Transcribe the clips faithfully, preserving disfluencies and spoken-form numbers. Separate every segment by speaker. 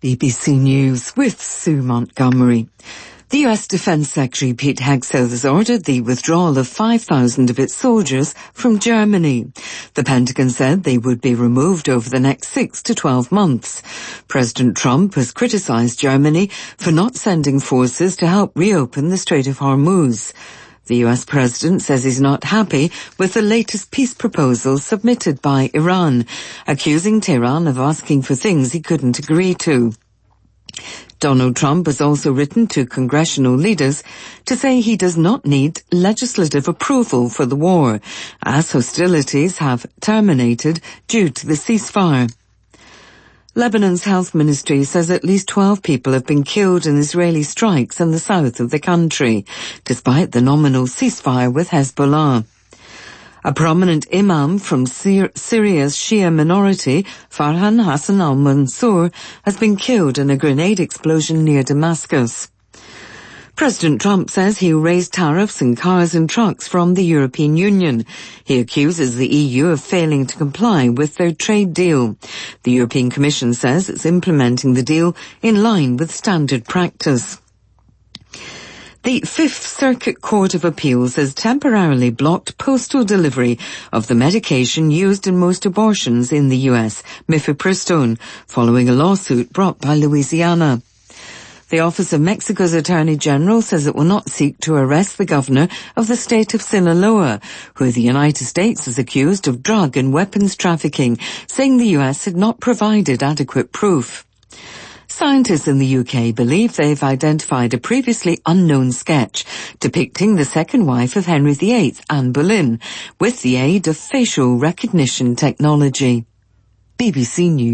Speaker 1: B B C News with Sue Montgomery. The U S Defense Secretary Pete Hegseth has ordered the withdrawal of five thousand of its soldiers from Germany. The Pentagon said they would be removed over the next six to twelve months. President Trump has criticized Germany for not sending forces to help reopen the Strait of Hormuz. The U S president says he's not happy with the latest peace proposal submitted by Iran, accusing Tehran of asking for things he couldn't agree to. Donald Trump has also written to congressional leaders to say he does not need legislative approval for the war, as hostilities have terminated due to the ceasefire. Lebanon's health ministry says at least twelve people have been killed in Israeli strikes in the south of the country, despite the nominal ceasefire with Hezbollah. A prominent imam from Syr- Syria's Shia minority, Farhan Hassan al-Mansour, has been killed in a grenade explosion near Damascus. President Trump says he'll raise tariffs on cars and trucks from the European Union. He accuses the E U of failing to comply with their trade deal. The European Commission says it's implementing the deal in line with standard practice. The Fifth Circuit Court of Appeals has temporarily blocked postal delivery of the medication used in most abortions in the U S, mifepristone, following a lawsuit brought by Louisiana. The Office of Mexico's Attorney General says it will not seek to arrest the governor of the state of Sinaloa, who the United States is accused of drug and weapons trafficking, saying the U S had not provided adequate proof. Scientists in the U K believe they've identified a previously unknown sketch depicting the second wife of Henry the Eighth, Anne Boleyn, with the aid of facial recognition technology. B B C News.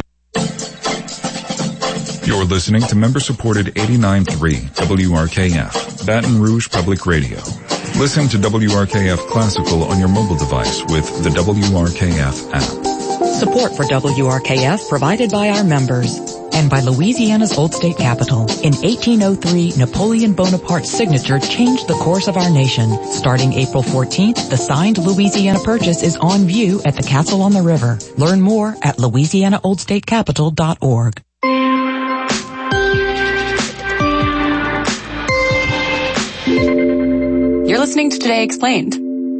Speaker 2: You're listening to member-supported eighty-nine point three W R K F, Baton Rouge Public Radio. Listen to W R K F Classical on your mobile device with the W R K F app.
Speaker 3: Support for W R K F provided by our members and by Louisiana's Old State Capitol. In eighteen oh three, Napoleon Bonaparte's signature changed the course of our nation. Starting April fourteenth, the signed Louisiana Purchase is on view at the Castle on the River. Learn more at louisiana old state capitol dot org.
Speaker 4: You're listening to Today Explained.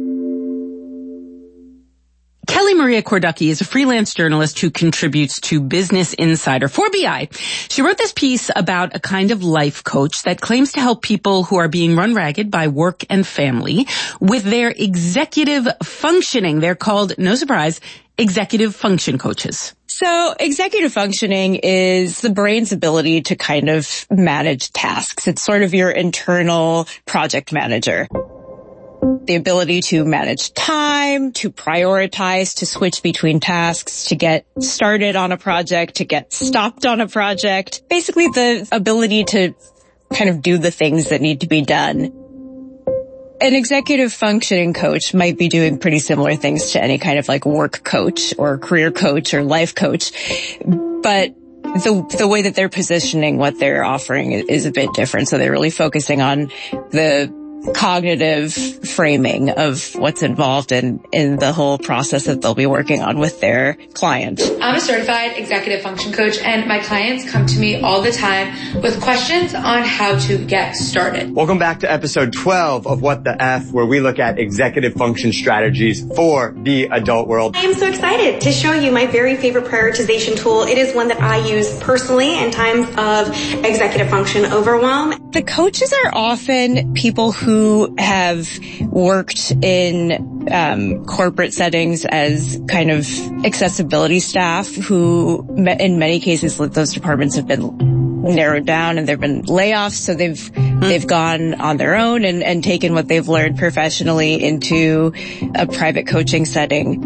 Speaker 5: Kelly Maria Korducki is a freelance journalist who contributes to Business Insider for B I. She wrote this piece about a kind of life coach that claims to help people who are being run ragged by work and family with their executive functioning. They're called, no surprise, executive function coaches.
Speaker 6: So executive functioning is the brain's ability to kind of manage tasks. It's sort of your internal project manager. The ability to manage time, to prioritize, to switch between tasks, to get started on a project, to get stopped on a project. Basically the ability to kind of do the things that need to be done. An executive functioning coach might be doing pretty similar things to any kind of like work coach or career coach or life coach, but the the way that they're positioning what they're offering is a bit different. So they're really focusing on the cognitive framing of what's involved in, in the whole process that they'll be working on with their client.
Speaker 7: I'm a certified executive function coach, and my clients come to me all the time with questions on how to get started.
Speaker 8: Welcome back to episode twelve of What the F, where we look at executive function strategies for the adult world.
Speaker 9: I am so excited to show you my very favorite prioritization tool. It is one that I use personally in times of executive function overwhelm.
Speaker 6: The coaches are often people who who have worked in um, corporate settings as kind of accessibility staff who, in many cases, those departments have been narrowed down and there have been layoffs, so they've mm. they've gone on their own and, and taken what they've learned professionally into a private coaching setting.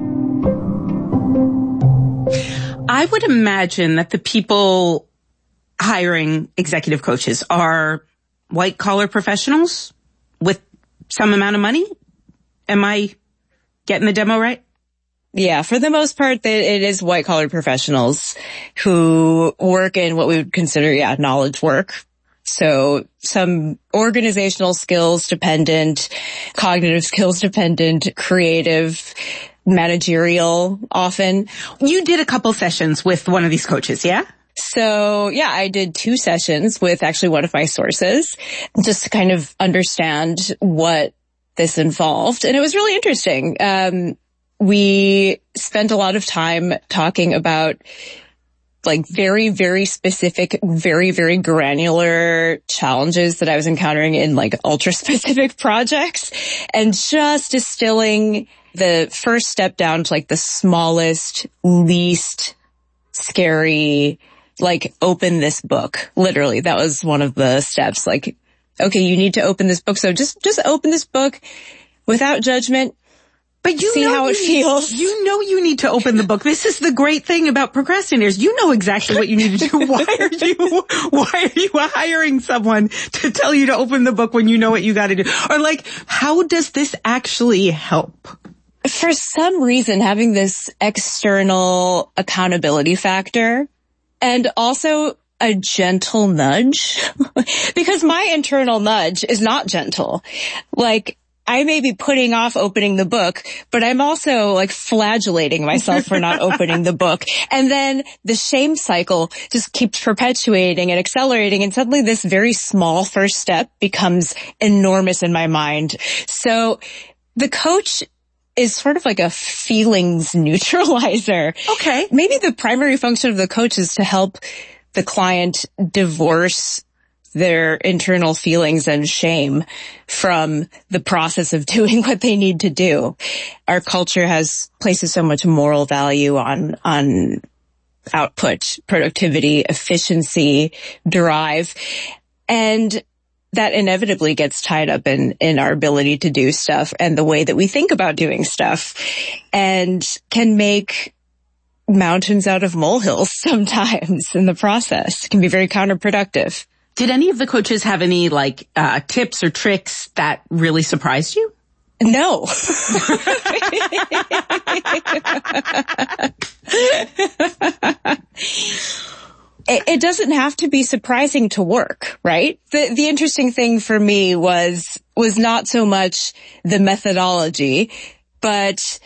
Speaker 5: I would imagine that the people hiring executive coaches are white-collar professionals with some amount of money? Am I getting the demo right?
Speaker 6: Yeah, for the most part, it is white-collar professionals who work in what we would consider, yeah, knowledge work. So some organizational skills dependent, cognitive skills dependent, creative, managerial often.
Speaker 5: You did a couple sessions with one of these coaches, yeah?
Speaker 6: So yeah, I did two sessions with actually one of my sources just to kind of understand what this involved. And it was really interesting. Um, we spent a lot of time talking about like very, very specific, very, very granular challenges that I was encountering in like ultra specific projects, and just distilling the first step down to like the smallest, least scary, like open this book. Literally, that was one of the steps. Like, okay, you need to open this book. So just, just open this book without judgment.
Speaker 5: But you
Speaker 6: see
Speaker 5: know
Speaker 6: how it
Speaker 5: you,
Speaker 6: feels.
Speaker 5: You know you need to open the book. This is the great thing about procrastinators. You know exactly what you need to do. Why are you, why are you hiring someone to tell you to open the book when you know what you got to do? Or like, how does this actually help?
Speaker 6: For some reason, having this external accountability factor and also a gentle nudge, because my internal nudge is not gentle. Like, I may be putting off opening the book, but I'm also like flagellating myself for not opening the book. And then the shame cycle just keeps perpetuating and accelerating. And suddenly this very small first step becomes enormous in my mind. So the coach is sort of like a feelings neutralizer.
Speaker 5: Okay.
Speaker 6: Maybe the primary function of the coach is to help the client divorce their internal feelings and shame from the process of doing what they need to do. Our culture has places so much moral value on, on output, productivity, efficiency, drive, and that inevitably gets tied up in, in our ability to do stuff and the way that we think about doing stuff, and can make mountains out of molehills sometimes in the process. It can be very counterproductive.
Speaker 5: Did any of the coaches have any like uh tips or tricks that really surprised you?
Speaker 6: No. it, it doesn't have to be surprising to work, right? The the interesting thing for me was was not so much the methodology, but